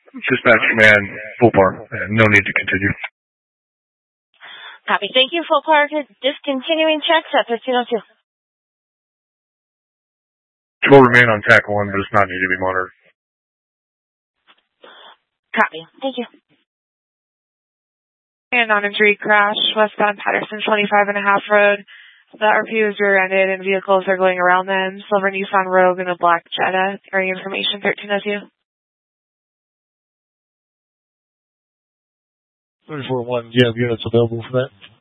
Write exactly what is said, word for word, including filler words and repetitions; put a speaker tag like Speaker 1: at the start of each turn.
Speaker 1: Dispatch command, full par, and no need to continue.
Speaker 2: Copy. Thank you. Full par to discontinuing checks at fifteen oh two.
Speaker 1: It will remain on tack one, but it's not need to be monitored.
Speaker 2: Copy. Thank you.
Speaker 3: And non-injury crash, westbound Patterson twenty-five and a half road. The R P was rear-ended and vehicles are going around them. Silver Nissan Rogue and a black Jetta. Area information thirteen oh two.
Speaker 4: thirty-four one, do you have units available for that?